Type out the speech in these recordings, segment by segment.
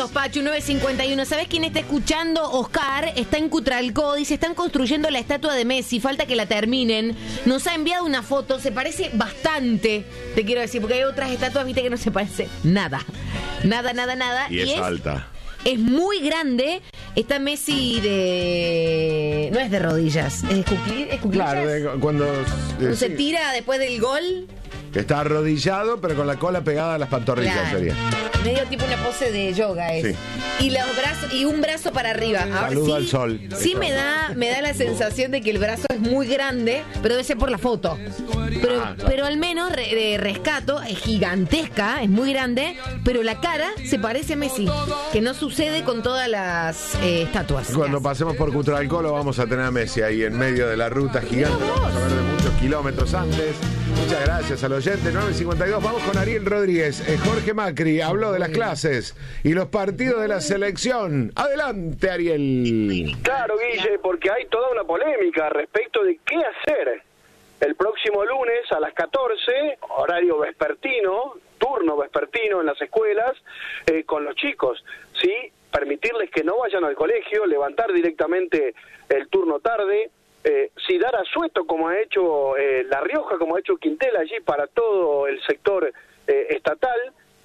Saludos, Pachu, 951. ¿Sabés quién está escuchando? Oscar está en Cutralcó. Dice, están construyendo la estatua de Messi, falta que la terminen. Nos ha enviado una foto, se parece bastante, te quiero decir, porque hay otras estatuas, viste, que no se parece nada. Nada. Y es alta. Es muy grande. Está Messi de... No es de rodillas, es cuclillas. Claro, cuando se tira después del gol. Está arrodillado, pero con la cola pegada a las pantorrillas, Claro. sería. Medio tipo una pose de yoga es. Sí. Y los brazos, y un brazo para arriba. Ahora Saludo sí, al sol. sí me da la sensación de que el brazo es muy grande, pero debe ser por la foto. Pero al menos rescato, es gigantesca, es muy grande, pero la cara se parece a Messi, que no sucede con todas las estatuas. Cuando pasemos por Cutralcó lo vamos a tener a Messi ahí en medio de la ruta gigante. Lo vamos a ver de muchos kilómetros antes. Muchas gracias al oyente. 952. Vamos con Ariel Rodríguez. Jorge Macri habló de las clases y los partidos de la selección. Adelante, Ariel. Claro, Guille, porque hay toda una polémica respecto de qué hacer el próximo lunes a las 14, horario vespertino, turno vespertino en las escuelas, con los chicos, ¿sí? Permitirles que no vayan al colegio, levantar directamente el turno tarde, si dar asueto como ha hecho La Rioja, como ha hecho Quintel allí para todo el sector estatal,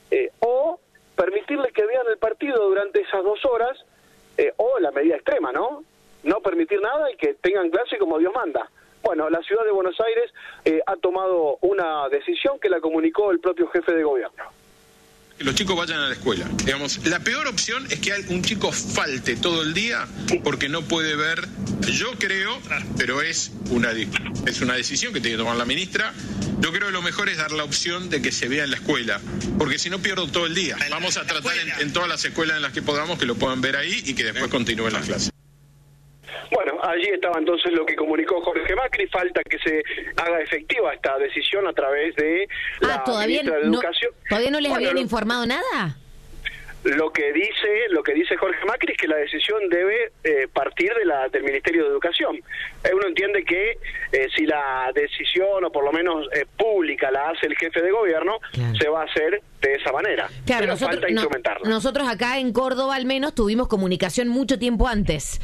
o permitirles que vean el partido durante esas 2 horas, o la medida extrema, ¿no? No permitir nada y que tengan clase como Dios manda. Bueno, la ciudad de Buenos Aires ha tomado una decisión que la comunicó el propio jefe de gobierno. Que los chicos vayan a la escuela. Digamos, la peor opción es que un chico falte todo el día porque no puede ver. Yo creo, pero es una decisión que tiene que tomar la ministra. Yo creo que lo mejor es dar la opción de que se vea en la escuela, porque si no pierdo todo el día. Vamos a tratar en todas las escuelas en las que podamos que lo puedan ver ahí y que después continúen las clases. Bueno, allí estaba entonces lo que comunicó Jorge Macri. Falta que se haga efectiva esta decisión a través de la ministra de Educación. ¿Todavía no les habían informado nada? Lo que dice Jorge Macri es que la decisión debe partir del Ministerio de Educación. Uno entiende que si la decisión, o por lo menos pública, la hace el jefe de gobierno, claro, se va a hacer de esa manera. Claro, pero falta instrumentarla. Nosotros acá en Córdoba al menos tuvimos comunicación mucho tiempo antes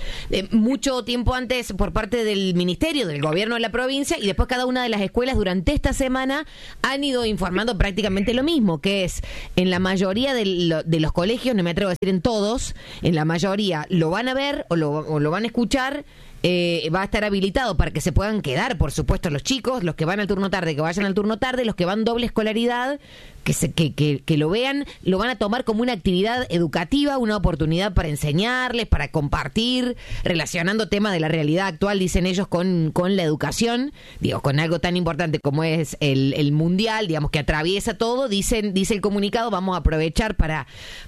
por parte del ministerio, del gobierno de la provincia, y después cada una de las escuelas durante esta semana han ido informando prácticamente lo mismo, que es en la mayoría de los colegios, no me atrevo a decir en todos, en la mayoría lo van a ver o lo van a escuchar. Va a estar habilitado para que se puedan quedar, por supuesto, los chicos, los que van al turno tarde, que vayan al turno tarde, los que van doble escolaridad, que lo vean, lo van a tomar como una actividad educativa, una oportunidad para enseñarles, para compartir, relacionando temas de la realidad actual, dicen ellos, con la educación, digo, con algo tan importante como es el mundial, digamos, que atraviesa todo. Dice el comunicado, vamos a aprovechar para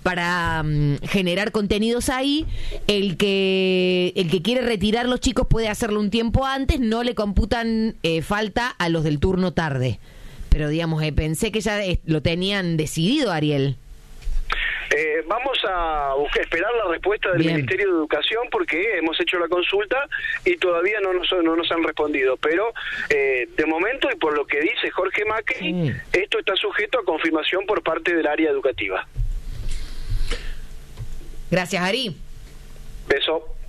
generar contenidos ahí. El que quiere retirar los chicos puede hacerlo un tiempo antes, no le computan falta a los del turno tarde. Pero, digamos, pensé que ya lo tenían decidido, Ariel. Vamos a esperar la respuesta del Ministerio de Educación, porque hemos hecho la consulta y todavía no nos han respondido. Pero, de momento, y por lo que dice Jorge Macri, esto está sujeto a confirmación por parte del área educativa. Gracias, Ari. Beso.